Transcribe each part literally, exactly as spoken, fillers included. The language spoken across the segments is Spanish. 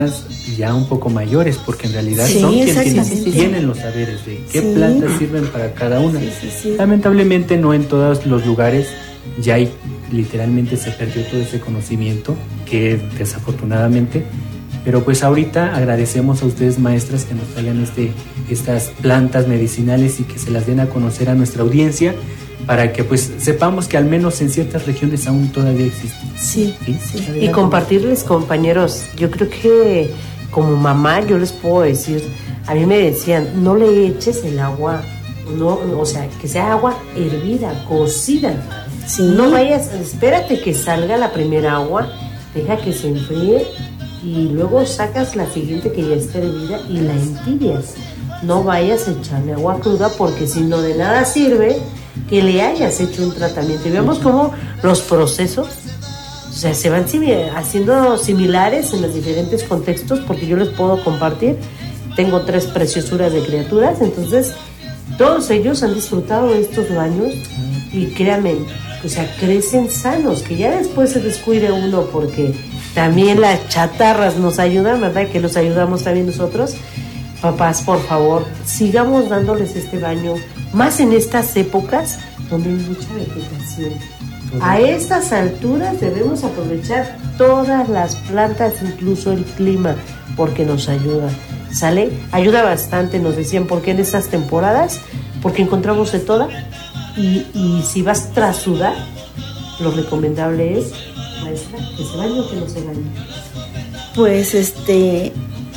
ya un poco mayores, porque en realidad sí, son quienes tienen los saberes de qué sí. plantas sirven para cada una. Sí, sí, sí. Lamentablemente no en todos los lugares ya hay, literalmente se perdió todo ese conocimiento, que desafortunadamente, pero pues ahorita agradecemos a ustedes, maestras, que nos traigan este, estas plantas medicinales y que se las den a conocer a nuestra audiencia, para que pues sepamos que al menos en ciertas regiones aún todavía existen. Sí, ¿Sí? sí. Y compartirles, compañeros, yo creo que como mamá yo les puedo decir, a mí me decían, no le eches el agua, no, o sea, que sea agua hervida, cocida. Sí. No vayas, espérate que salga la primera agua, deja que se enfríe y luego sacas la siguiente que ya está hervida y la entibias. No vayas a echarle agua cruda, porque si no, de nada sirve que le hayas hecho un tratamiento. Y vemos cómo los procesos, o sea, se van haciendo similares en los diferentes contextos, porque yo les puedo compartir, tengo tres preciosuras de criaturas, entonces todos ellos han disfrutado de estos baños y créanme, o sea, crecen sanos, que ya después se descuide uno, porque también las chatarras nos ayudan, ¿verdad? Que los ayudamos también nosotros. Papás, por favor, sigamos dándoles este baño, más en estas épocas donde hay mucha vegetación. A estas alturas debemos aprovechar todas las plantas, incluso el clima, porque nos ayuda, ¿sale? Ayuda bastante, nos decían, ¿por qué en estas temporadas? Porque encontramos de toda, y, y si vas tras sudar, lo recomendable es, maestra, que se bañe o que no se bañe. Pues este...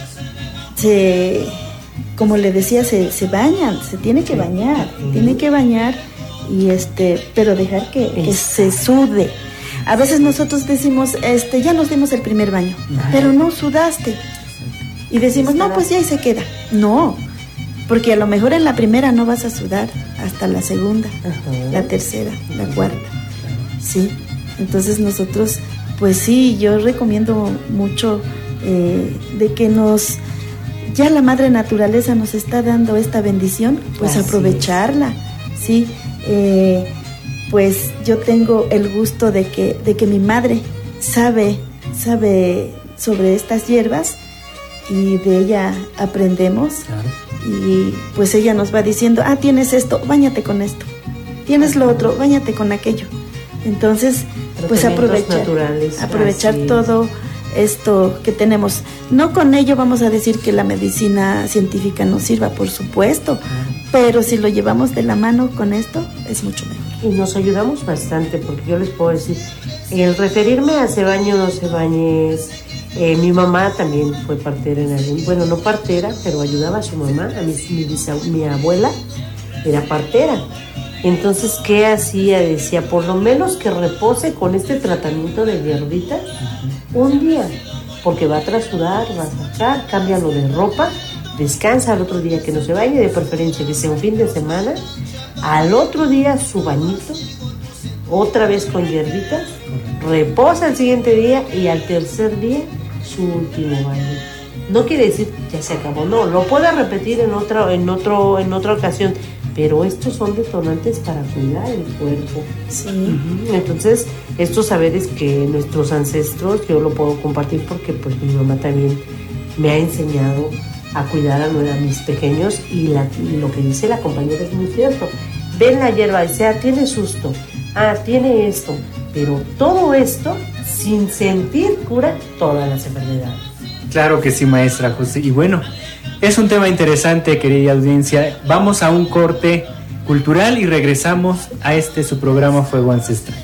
Se, como le decía, se, se bañan, se tiene que bañar, uh-huh. tiene que bañar y este, pero dejar que, que se sude. A veces nosotros decimos, este, ya nos dimos el primer baño, uh-huh. pero no sudaste. Y decimos, no, pues ya ahí se queda. No, porque a lo mejor en la primera no vas a sudar, hasta la segunda, uh-huh. la tercera, la cuarta. Sí, entonces nosotros, pues sí, yo recomiendo mucho eh, de que nos... Ya la madre naturaleza nos está dando esta bendición, pues así aprovecharla, es. ¿sí? Eh, pues yo tengo el gusto de que, de que mi madre sabe, sabe sobre estas hierbas y de ella aprendemos. Claro. Y pues ella nos va diciendo, ah, tienes esto, báñate con esto, tienes lo otro, báñate con aquello. Entonces, pues aprovechar, naturales, aprovechar todo esto que tenemos. No con ello vamos a decir que la medicina científica nos sirva, por supuesto, pero si lo llevamos de la mano con esto, es mucho mejor. Y nos ayudamos bastante, porque yo les puedo decir, el referirme a se baño, no se bañes, eh, mi mamá también fue partera en algún, bueno, no partera, pero ayudaba a su mamá, a mi, mi, mi abuela era partera. Entonces, ¿qué hacía? Decía, por lo menos que repose con este tratamiento de hierbitas un día, porque va a trasudar, va a sacar, cámbialo de ropa, descansa al otro día, que no se bañe, de preferencia que sea un fin de semana, al otro día su bañito, otra vez con hierbitas, reposa el siguiente día y al tercer día su último baño. No quiere decir ya se acabó, no, lo puede repetir en otra, en otro, en otra ocasión, pero estos son detonantes para cuidar el cuerpo. Sí. Uh-huh. Entonces, estos saberes que nuestros ancestros, yo lo puedo compartir porque pues mi mamá también me ha enseñado a cuidar a, a mis pequeños, y, la, y lo que dice la compañera es muy cierto. Ven la hierba y dice, ah, tiene susto, ah, tiene esto, pero todo esto sin sentir cura todas las enfermedades. Claro que sí, maestra José. Y bueno, es un tema interesante, querida audiencia. Vamos a un corte cultural y regresamos a este su programa Fuego Ancestral.